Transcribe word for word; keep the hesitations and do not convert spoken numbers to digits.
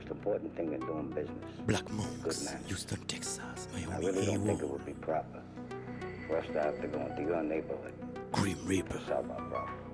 most important thing in doing business. Black Good Monks, man. Houston, Texas, I Miami, really don't think it Hero, would be proper for us to have to go into your neighborhood Grim Reaper. to solve our problem.